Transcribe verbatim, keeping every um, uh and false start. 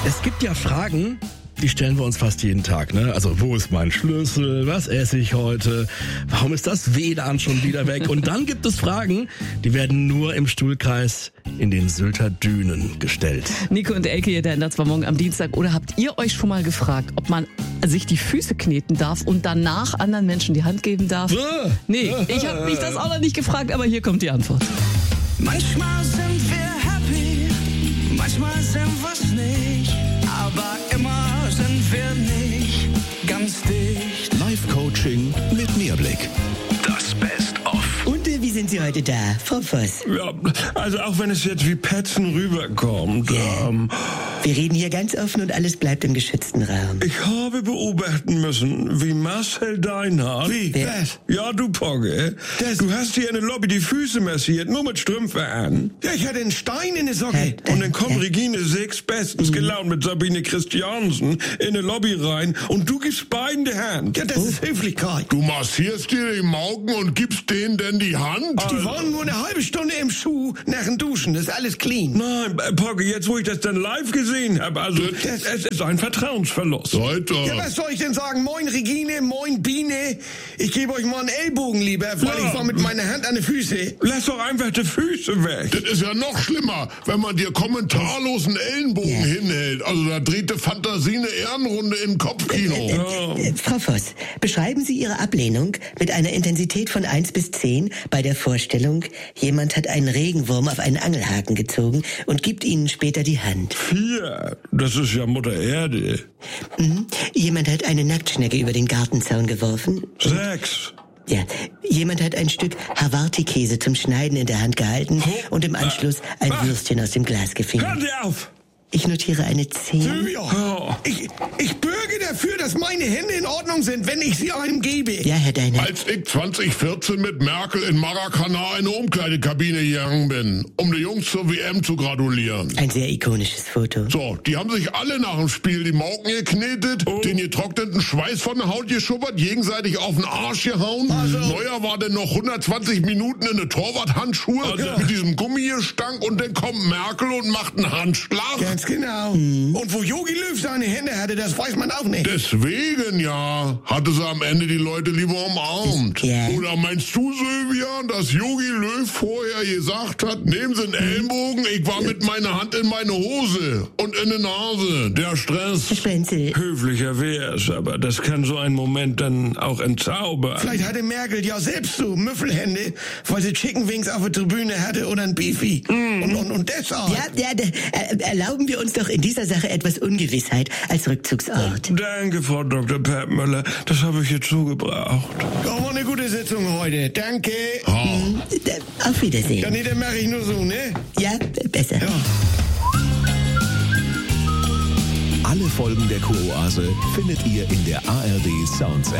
Es gibt ja Fragen, die stellen wir uns fast jeden Tag, ne? Also, wo ist mein Schlüssel? Was esse ich heute? Warum ist das W L A N schon wieder weg? Und dann gibt es Fragen, die werden nur im Stuhlkreis in den Sylter Dünen gestellt. Nico und Elke hier, der ändert zwar morgen am Dienstag. Oder habt ihr euch schon mal gefragt, ob man sich die Füße kneten darf und danach anderen Menschen die Hand geben darf? Äh, Nee, ich habe mich das auch noch nicht gefragt, aber hier kommt die Antwort. Manchmal sind wir happy, manchmal sind wir's nicht, aber immer sind wir nicht ganz dicht. Live-Coaching mit Mehrblick. Das Best-of. Und äh, wie sind Sie heute da, Frau Voss? Ja, also auch wenn es jetzt wie Petzen rüberkommt. Ja. Ähm, Wir reden hier ganz offen und alles bleibt im geschützten Raum. ich habe beobachten müssen, wie Marcel Deinhardt... Wie? Wer? Was? Ja, du Pogge. Das- Du hast hier in der Lobby die Füße massiert, nur mit Strümpfe an. Ja, ich hatte einen Stein in der Socke. Ja. Und dann kommt Ja. Regine Six bestens gelaunt mit Sabine Christiansen in der Lobby rein und du gibst beiden die Hand. Ja, das ist Höflichkeit. Du massierst dir die Mauken und gibst denen denn die Hand? Die waren nur eine halbe Stunde im Schuh nach dem Duschen. Das ist alles clean. Nein, äh, Pogge, jetzt wo ich das dann live gesehen habe, also Das- es ist ein Vertrauensverlust. Leute, Ja, was soll ich denn sagen? Moin Regine, moin Biene. Ich gebe euch mal einen Ellbogen lieber, weil Ja. ich war mit meiner Hand an den Füße. Lass doch einfach die Füße weg. das ist ja noch schlimmer, wenn man dir kommentarlos einen Ellenbogen Ja. hinhält. Also da dreht die Fantasie eine Ehrenrunde im Kopfkino. Äh, äh, Frau Voss, beschreiben Sie Ihre Ablehnung mit einer Intensität von eins bis zehn bei der Vorstellung, jemand hat einen Regenwurm auf einen Angelhaken gezogen und gibt Ihnen später die Hand. Vier, das ist ja Mutter Erde. Mhm. Jemand hat eine Nacktschnecke über den Gartenzaun geworfen. Sechs. Ja, jemand hat ein Stück Havarti-Käse zum Schneiden in der Hand gehalten und im Anschluss ein Würstchen aus dem Glas Hör gefingert. dir auf! Ich notiere eine zehn. Ja. Ich, ich bürge dafür, dass meine Hände in Ordnung sind, wenn ich sie einem gebe. Ja, Herr Deiner. Als ich zwanzig vierzehn mit Merkel in Maracana in eine Umkleidekabine gegangen bin, um die Jungs zur W M zu gratulieren. Ein sehr ikonisches Foto. So, die haben sich alle nach dem Spiel die Mauken geknetet, den getrockneten Schweiß von der Haut geschubbert, gegenseitig auf den Arsch gehauen. Neuer war denn noch hundertzwanzig Minuten in eine Torwarthandschuhe mit diesem Gummigestank und dann kommt Merkel und macht einen Handschlag. Ganz genau. Und wo Jogi Löw seine Hände hatte, das weiß man auch nicht. Deswegen ja, hatte sie am Ende die Leute lieber umarmt. Ja. Oder meinst du, Sylvia, dass Jogi Löw vorher gesagt hat, nehmen Sie einen Ellenbogen, ich war mit meiner Hand in meine Hose und in der Nase. Der Herr Stress. Spenzel, Höflicher wär's, aber das kann so ein Moment dann auch entzaubern. Vielleicht hatte Merkel ja selbst so Müffelhände, weil sie Chicken Wings auf der Tribüne hatte oder ein Beefy. Und, und, und deshalb. ja, ja, d- äh, erlauben wir uns doch in dieser Sache etwas Ungewissheit als Rückzugsort. Danke, Frau Doktor Peppmüller, das habe ich jetzt so gebraucht. Ja, war eine gute Sitzung heute. Danke. Äh, Auf Ja, Wiedersehen. nee, dann mache ich nur so, ne? Ja, b- besser. Alle Folgen der Kuroase findet ihr in der A R D Sounds App.